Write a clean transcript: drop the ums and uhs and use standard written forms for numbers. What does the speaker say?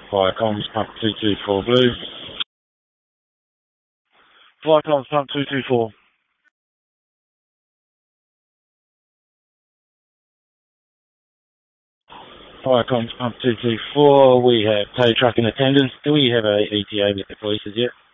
Fire comms, pump 224 blue. Fire comms, pump 224. Fire comms, pump 224. We have tow truck in attendance. Do we have a ETA with the police as yet?